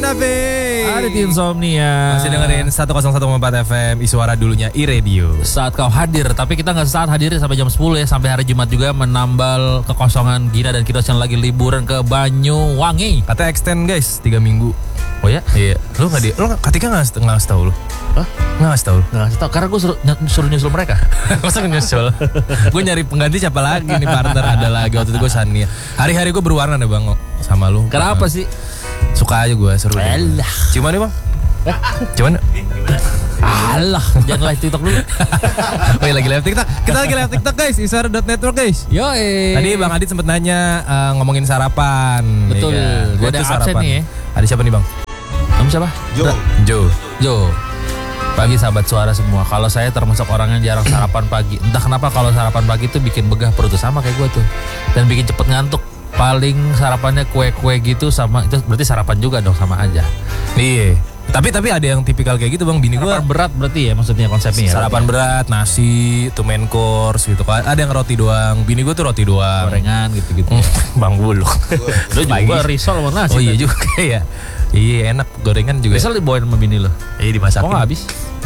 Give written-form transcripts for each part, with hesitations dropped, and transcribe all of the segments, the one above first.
Nafis. Adit Insomnia. Masih dengerin 101,4 FM Iswara dulunya iRadio. Saat kau hadir, tapi kita nggak saat hadir sampai jam 10 ya. Sampai hari Jumat juga menambal kekosongan Gina dan Kiros yang lagi liburan ke Banyuwangi. Katanya extend guys 3 minggu. Oh ya? Iya. Lu ketika nggak ngasih tahu lu? Hah? Nggak ngasih tahu? Nggak ngasih tahu karena gue suruh nyusul mereka. Masa nyusul? Gue nyari pengganti siapa lagi nih, partner ada lagi. Waktu itu gue Sania. Hari-hari gue berwarna deh bang sama lu. Kenapa sih? Suka aja gue, seru. Alah. Ciuman nih bang? Ciuman? Alah, jangan live TikTok dulu. Oh iya lagi live TikTok. Kita lagi live TikTok guys, Iswara.network guys. Yoi. Tadi Bang Adit sempat nanya ngomongin sarapan. Betul. Ya, Gue ada absen nih ya. Ada siapa nih Bang? Kamu siapa? Jo. Pagi sahabat suara semua. Kalau saya termasuk orang yang jarang sarapan pagi. Entah kenapa kalau sarapan pagi itu bikin begah perut, sama kayak gue tuh. Dan bikin cepet ngantuk. Paling sarapannya kue-kue gitu, sama itu berarti sarapan juga dong, sama aja. Iya. Tapi ada yang tipikal kayak gitu Bang, bini gue. Sarapan berat berarti ya maksudnya konsepnya ya. Sarapan berat, nasi, tuh main course gitu kan. Ada yang roti doang. Bini gue tuh roti doang. Gorengan gitu-gitu. Bang Buluk. Lu juga risol sama nasi. Oh iya juga ya. Iya enak, gorengan juga. Risol dibawain sama bini lo. Iya dimasakin. Kok gak habis?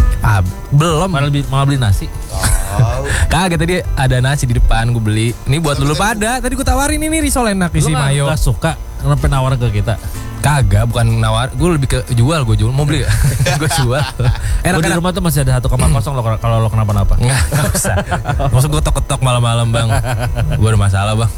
Belum. Malah beli nasi. Kagak, tadi ada nasi di depan gue beli. Ini buat lu pada. Tadi gue tawarin ini risol enak isi mayo. Lu gak suka kenapa nawarin ke kita? Kagak, bukan nawar. Gue lebih ke jual, gue jual. Mau beli gak? Gue jual. Gue di rumah tuh masih ada 1 kamar kosong lo kalau lo kenapa-napa. Nggak usah. Maksud gue ketok-ketok malam-malam bang. Gue ada masalah bang.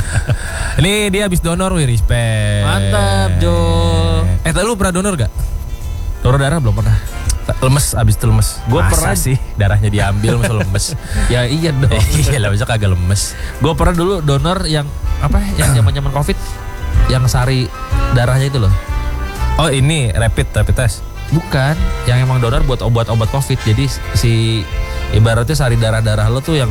Ini dia habis donor, wih respect. Mantap Jo. Lu pernah donor gak? Donor darah belum pernah. Lemes, abis itu lemes. Gue pernah sih darahnya diambil masa lemes. Ya iya dong. Iya lah, masa kagak lemes. Gue pernah dulu donor yang apa? Yang zaman Covid, yang sari darahnya itu loh. Oh ini rapid test. Bukan, yang emang donor buat obat-obat Covid. Jadi si ibaratnya sari darah lo tuh yang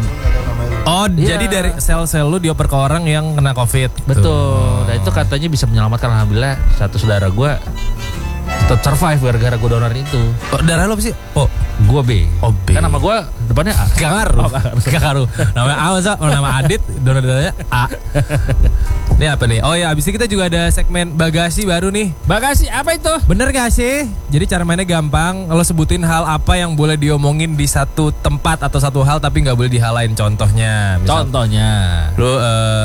jadi dari sel-sel lu dioper ke orang yang kena Covid. Betul. Nah itu katanya bisa menyelamatkan. Alhamdulillah satu saudara gue tetap survive gara-gara gue donor itu. Darah lo apa sih? Gue B. B. Kan nama gue depannya A. Gak ngaruh. Namanya A masa? Nama Adit, donor darahnya A. Ini apa nih? Oh ya, abis itu kita juga ada segmen bagasi baru nih. Bagasi apa itu? Bener gak sih? Jadi cara mainnya gampang. Lo sebutin hal apa yang boleh diomongin di satu tempat atau satu hal tapi gak boleh di hal lain. Contohnya lo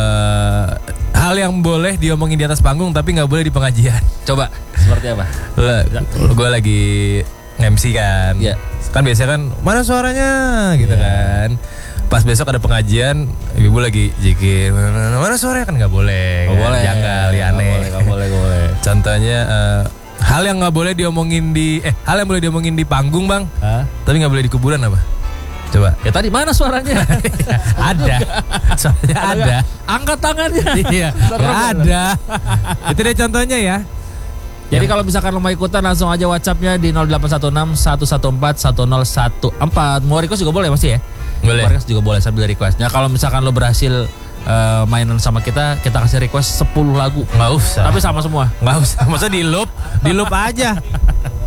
hal yang boleh diomongin di atas panggung tapi gak boleh di pengajian. Coba seperti apa? Gue lagi MC kan. Iya. Kan biasanya kan mana suaranya gitu kan. Pas besok ada pengajian, ibu lagi zikir, mana suaranya kan nggak boleh. Nggak boleh. Janggal, aneh. Nggak boleh. Contohnya hal yang nggak boleh diomongin hal yang boleh diomongin di panggung bang, tapi nggak boleh di kuburan apa? Coba. Ya tadi mana suaranya? Ada. Soalnya ada. Angkat tangannya. Iya. Nggak ada. Itu deh contohnya ya. Jadi kalau misalkan lo mau ikutan langsung aja WhatsApp-nya di 0816 114 1014. Mau request juga boleh pasti ya? Boleh. Request juga boleh sambil request. Nah kalau misalkan lo berhasil mainan sama kita kasih request 10 lagu. Nggak usah. Tapi sama semua. Nggak usah. Maksudnya di loop aja.